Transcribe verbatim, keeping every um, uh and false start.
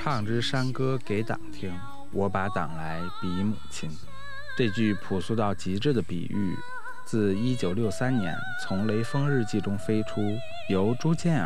唱支山歌给党听，我把党来比母亲。这句朴素到极致的比喻，自一九六三年从《雷锋日记》中飞出，由朱建